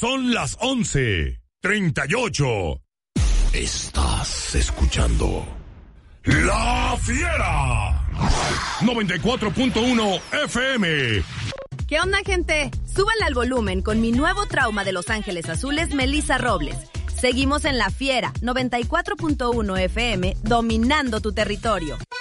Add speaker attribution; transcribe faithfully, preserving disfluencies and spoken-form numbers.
Speaker 1: Son las once treinta y ocho. Estás escuchando La Fiera noventa y cuatro punto uno F M.
Speaker 2: ¿Qué onda, gente? Súbanle al volumen con mi nuevo trauma de Los Ángeles Azules, Melissa Robles. Seguimos en La Fiera noventa y cuatro punto uno F M, dominando tu territorio.